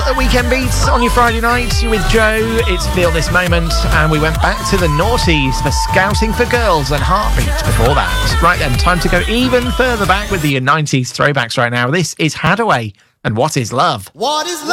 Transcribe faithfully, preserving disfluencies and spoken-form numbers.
the weekend beats on your Friday night. You're with Joe. It's Feel This Moment. And we went back to the noughties for Scouting for Girls and Heartbeat before that. Right then, time to go even further back with the nineties throwbacks right now. This is Hadaway and What Is Love? What is love?